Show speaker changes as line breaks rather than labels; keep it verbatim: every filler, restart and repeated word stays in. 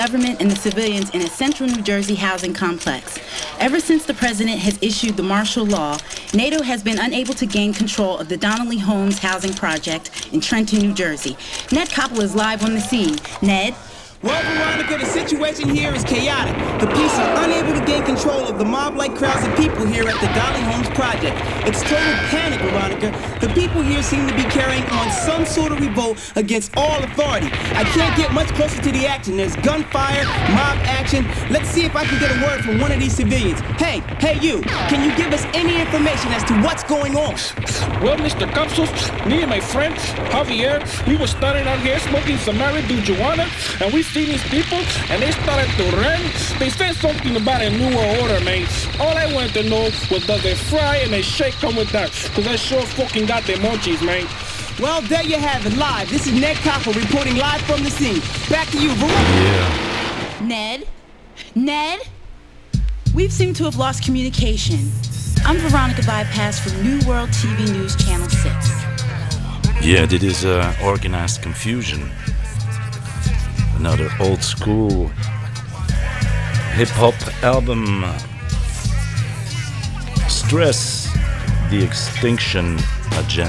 government and the civilians in a central New Jersey housing complex. Ever since the president has issued the martial law, NATO has been unable to gain control of the Donnelly Homes housing project in Trenton, New Jersey. Ned Koppel is live on the scene. Ned?
Well, Veronica, the situation here is chaotic. The police are unable to gain control of the mob-like crowds of people here at the Donnelly Homes project. It's total panic, Veronica. The people here seem to be carrying on some sort of revolt against all authority. I can't get much closer to the action. There's gunfire, mob action. Let's see if I can get a word from one of these civilians. Hey, hey you, can you give us any information as to what's going on?
Well, Mister Capsules, me and my friend, Javier, we were standing out here smoking some marijuana, and we see these people, and they started to run. They said something about a new order, man. All I wanted to know was, does a fry and a shake come with that? Because I sure fucking got the munchies, man.
Well, there you have it, live. This is Ned Koppel reporting live from the scene. Back to you, Veronica.
Yeah.
Ned? Ned? We've seemed to have lost communication. I'm Veronica Bypass from New World T V News Channel six.
Yeah, dit is uh, Organized Confusion. Another old school hip-hop album. Stress the Extinction Agenda.